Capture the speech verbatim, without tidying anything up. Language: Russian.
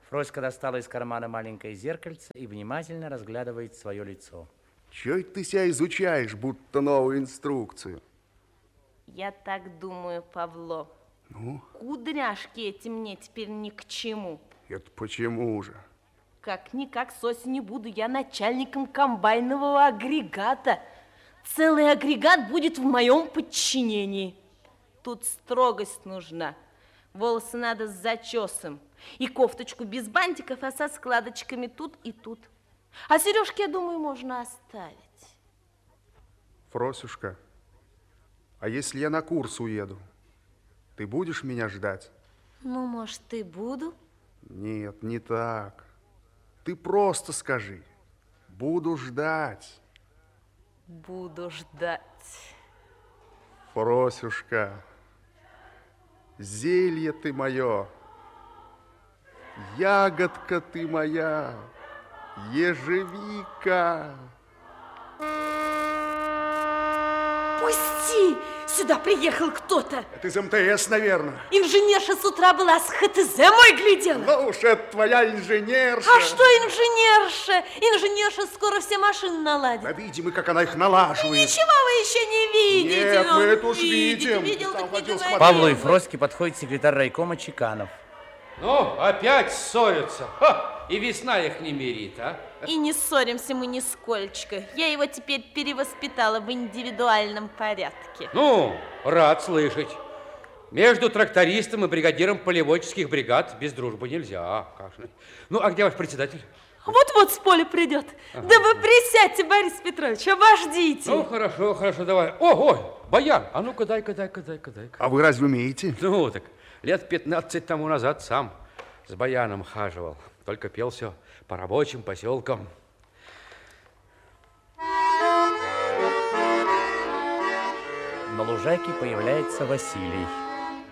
Фроська достала из кармана маленькое зеркальце и внимательно разглядывает свое лицо. Чего это ты себя изучаешь, будто новую инструкцию? Я так думаю, Павло. Ну? Кудряшки эти мне теперь ни к чему. Это почему же? Как-никак с осени буду я начальником комбайнового агрегата. Целый агрегат будет в моем подчинении. Тут строгость нужна. Волосы надо с зачесом. И кофточку без бантиков, а со складочками тут и тут. А сережки, я думаю, можно оставить. Фросюшка, а если я на курс уеду, ты будешь меня ждать? Ну, может, и буду. Нет, не так. Ты просто скажи. Буду ждать. Буду ждать. Фросюшка, зелье ты мое, ягодка ты моя, ежевика. Пусти! Сюда приехал кто-то. Это из МТС, наверное. Инженерша с утра была, с ХТЗ мой глядела. Ну уж это твоя инженерша. А что инженерша? Инженерша скоро все машины наладит. Да видим мы, как она их налаживает. Ничего вы еще не видите. Нет, мы Он это уж видит. видим. Видел, Там так не ходил, говорил. Павлу и Фроске подходит секретарь райкома Чеканов. Ну, опять ссорятся. Ха! И весна их не мирит, а? И не ссоримся мы нисколько. Я его теперь перевоспитала в индивидуальном порядке. Ну, рад слышать. Между трактористом и бригадиром полеводческих бригад без дружбы нельзя, конечно. Ну, а где ваш председатель? Вот-вот с поля придет. Ага. Да вы присядьте, Борис Петрович, обождите. Ну, хорошо, хорошо, давай. О, ой, Баян, а ну-ка, дай-ка, дай-ка, дай-ка, дай-ка. А вы разве умеете? Ну, так лет пятнадцать тому назад сам с баяном хаживал. Только пел все по рабочим поселкам. На лужайке появляется Василий.